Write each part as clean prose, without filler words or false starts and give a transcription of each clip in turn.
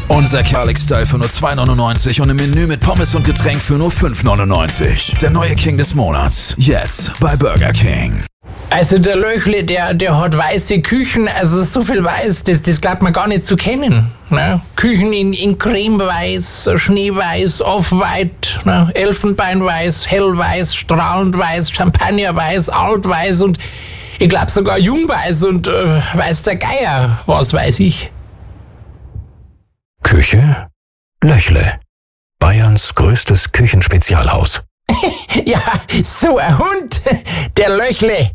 Unser Kerlix-Style für nur 2,99 und im Menü mit Pommes und Getränk für nur 5,99. Der neue King des Monats. Jetzt bei Burger King. Also der Löchle, der hat weiße Küchen, also so viel weiß, das glaubt man gar nicht zu kennen. Ne? Küchen in cremeweiß, schneeweiß, off-white, ne? Elfenbeinweiß, hellweiß, strahlend weiß, champagnerweiß, altweiß und ich glaube sogar jungweiß und weiß der Geier, was weiß ich. Küche Löchle. Bayerns größtes Küchenspezialhaus. Ja, so ein Hund, der Löchle.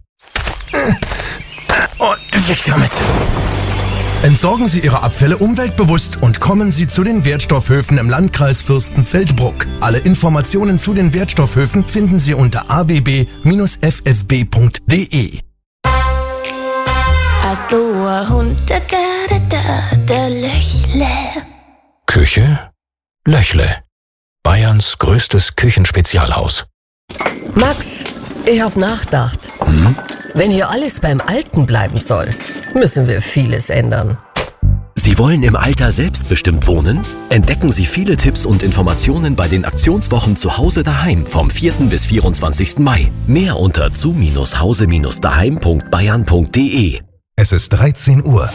Und weg damit. Entsorgen Sie Ihre Abfälle umweltbewusst und kommen Sie zu den Wertstoffhöfen im Landkreis Fürstenfeldbruck. Alle Informationen zu den Wertstoffhöfen finden Sie unter awb-ffb.de. Ach so, ein Hund, der Löchle. Küche Löchle. Bayerns größtes Küchenspezialhaus. Max, ich hab nachgedacht. Wenn hier alles beim Alten bleiben soll, müssen wir vieles ändern. Sie wollen im Alter selbstbestimmt wohnen? Entdecken Sie viele Tipps und Informationen bei den Aktionswochen zu Hause daheim vom 4. bis 24. Mai. Mehr unter zu-hause-daheim.bayern.de. Es ist 13 Uhr.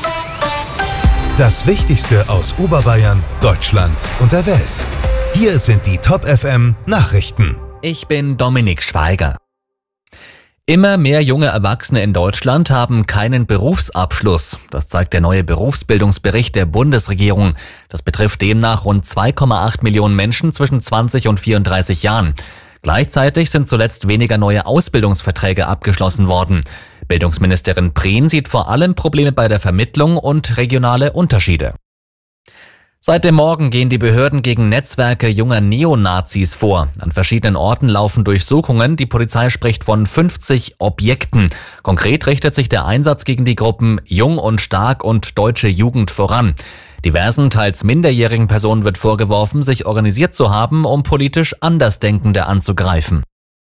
Das Wichtigste aus Oberbayern, Deutschland und der Welt. Hier sind die Top FM Nachrichten. Ich bin Dominik Schweiger. Immer mehr junge Erwachsene in Deutschland haben keinen Berufsabschluss. Das zeigt der neue Berufsbildungsbericht der Bundesregierung. Das betrifft demnach rund 2,8 Millionen Menschen zwischen 20 und 34 Jahren. Gleichzeitig sind zuletzt weniger neue Ausbildungsverträge abgeschlossen worden. Bildungsministerin Prehn sieht vor allem Probleme bei der Vermittlung und regionale Unterschiede. Seit dem Morgen gehen die Behörden gegen Netzwerke junger Neonazis vor. An verschiedenen Orten laufen Durchsuchungen. Die Polizei spricht von 50 Objekten. Konkret richtet sich der Einsatz gegen die Gruppen Jung und Stark und Deutsche Jugend voran. Diversen, teils minderjährigen Personen wird vorgeworfen, sich organisiert zu haben, um politisch Andersdenkende anzugreifen.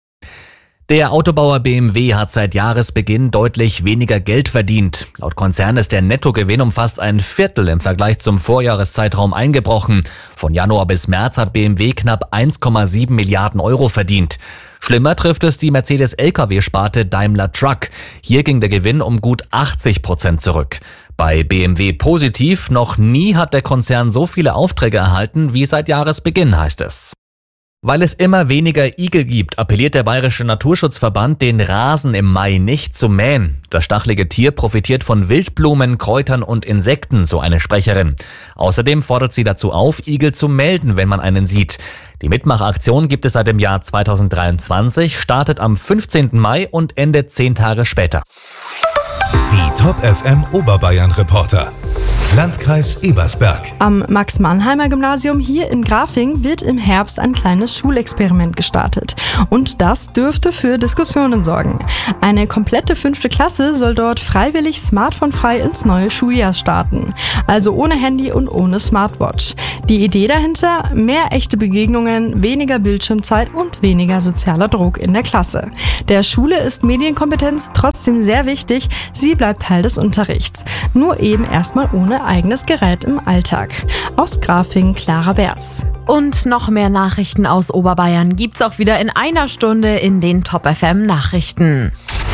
Der Autobauer BMW hat seit Jahresbeginn deutlich weniger Geld verdient. Laut Konzern ist der Nettogewinn um fast ein Viertel im Vergleich zum Vorjahreszeitraum eingebrochen. Von Januar bis März hat BMW knapp 1,7 Milliarden Euro verdient. Schlimmer trifft es die Mercedes-Lkw-Sparte Daimler Truck. Hier ging der Gewinn um gut 80% zurück. Bei BMW positiv, noch nie hat der Konzern so viele Aufträge erhalten wie seit Jahresbeginn, heißt es. Weil es immer weniger Igel gibt, appelliert der Bayerische Naturschutzverband, den Rasen im Mai nicht zu mähen. Das stachelige Tier profitiert von Wildblumen, Kräutern und Insekten, so eine Sprecherin. Außerdem fordert sie dazu auf, Igel zu melden, wenn man einen sieht. Die Mitmachaktion gibt es seit dem Jahr 2023, startet am 15. Mai und endet 10 Tage später. Die Top FM Oberbayern Reporter. Landkreis Ebersberg. Am Max-Mannheimer-Gymnasium hier in Grafing wird im Herbst ein kleines Schulexperiment gestartet. Und das dürfte für Diskussionen sorgen. Eine komplette 5. Klasse soll dort freiwillig smartphonefrei ins neue Schuljahr starten. Also ohne Handy und ohne Smartwatch. Die Idee dahinter? Mehr echte Begegnungen, weniger Bildschirmzeit und weniger sozialer Druck in der Klasse. Der Schule ist Medienkompetenz trotzdem sehr wichtig. Sie bleibt Teil des Unterrichts. Nur eben erstmal ohne eigenes Gerät im Alltag. Aus Grafing, Clara Berz. Und noch mehr Nachrichten aus Oberbayern gibt's auch wieder in einer Stunde in den Top FM Nachrichten.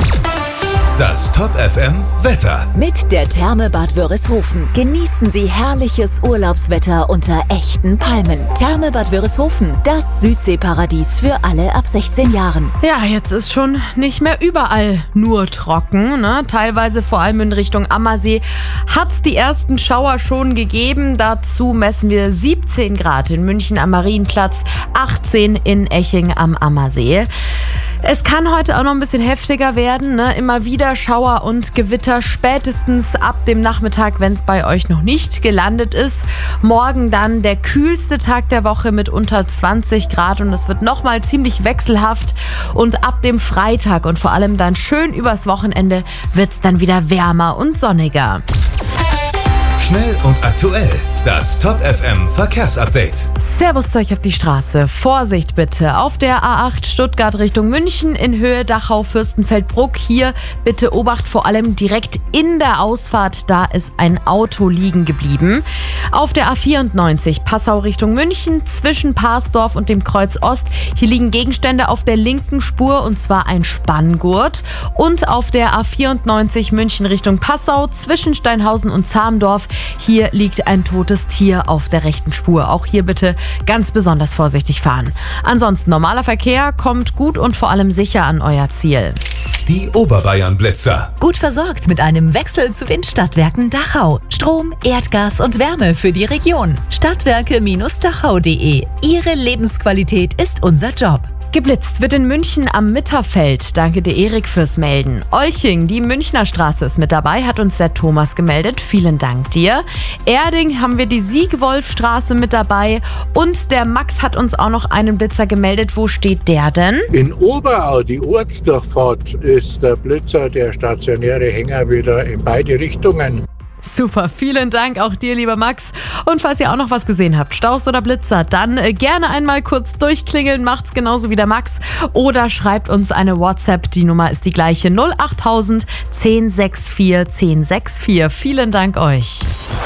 Das Top FM Wetter. Mit der Therme Bad Wörishofen genießen Sie herrliches Urlaubswetter unter echten Palmen. Therme Bad Wörishofen, das Südseeparadies für alle ab 16 Jahren. Ja, jetzt ist schon nicht mehr überall nur trocken, ne? Teilweise vor allem in Richtung Ammersee hat's die ersten Schauer schon gegeben. Dazu messen wir 17 Grad in München am Marienplatz, 18 in Eching am Ammersee. Es kann heute auch noch ein bisschen heftiger werden, ne? Immer wieder Schauer und Gewitter, spätestens ab dem Nachmittag, wenn es bei euch noch nicht gelandet ist. Morgen dann der kühlste Tag der Woche mit unter 20 Grad und es wird nochmal ziemlich wechselhaft. Und ab dem Freitag und vor allem dann schön übers Wochenende wird es dann wieder wärmer und sonniger. Schnell und aktuell. Das Top FM Verkehrsupdate. Servus zu euch auf die Straße. Vorsicht bitte. Auf der A8 Stuttgart Richtung München in Höhe Dachau-Fürstenfeldbruck. Hier bitte Obacht, vor allem direkt in der Ausfahrt. Da ist ein Auto liegen geblieben. Auf der A94 Passau Richtung München zwischen Parsdorf und dem Kreuz Ost. Hier liegen Gegenstände auf der linken Spur und zwar ein Spanngurt. Und auf der A94 München Richtung Passau zwischen Steinhausen und Zamdorf. Hier liegt ein totes Tier auf der rechten Spur. Auch hier bitte ganz besonders vorsichtig fahren. Ansonsten normaler Verkehr, kommt gut und vor allem sicher an euer Ziel. Die Oberbayern-Blitzer. Gut versorgt mit einem Wechsel zu den Stadtwerken Dachau. Strom, Erdgas und Wärme für die Region. Stadtwerke-dachau.de. Ihre Lebensqualität ist unser Job. Geblitzt wird in München am Mitterfeld. Danke dir, Erik, fürs Melden. Olching, die Münchner Straße ist mit dabei, hat uns der Thomas gemeldet. Vielen Dank dir. Erding haben wir die Siegwolfstraße mit dabei. Und der Max hat uns auch noch einen Blitzer gemeldet. Wo steht der denn? In Oberau, die Ortsdurchfahrt, ist der Blitzer, der stationäre Hänger, wieder in beide Richtungen. Super, vielen Dank auch dir, lieber Max. Und falls ihr auch noch was gesehen habt, Staus oder Blitzer, dann gerne einmal kurz durchklingeln, macht's genauso wie der Max. Oder schreibt uns eine WhatsApp, die Nummer ist die gleiche, 08000 1064 1064. Vielen Dank euch.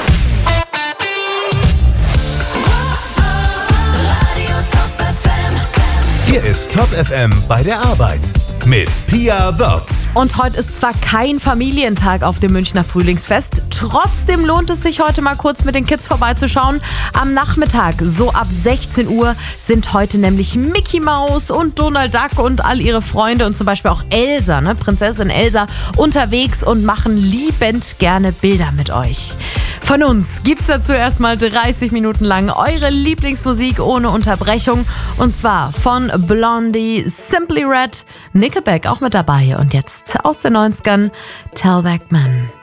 Hier ist Top FM bei der Arbeit mit Pia Wörth. Und heute ist zwar kein Familientag auf dem Münchner Frühlingsfest, trotzdem lohnt es sich heute mal kurz mit den Kids vorbeizuschauen. Am Nachmittag, so ab 16 Uhr, sind heute nämlich Mickey Mouse und Donald Duck und all ihre Freunde und zum Beispiel auch Elsa, Prinzessin Elsa, unterwegs und machen liebend gerne Bilder mit euch. Von uns gibt's dazu erstmal 30 Minuten lang eure Lieblingsmusik ohne Unterbrechung. Und zwar von Blondie, Simply Red, Nickelback auch mit dabei. Und jetzt aus den 90ern, Tell Back Man.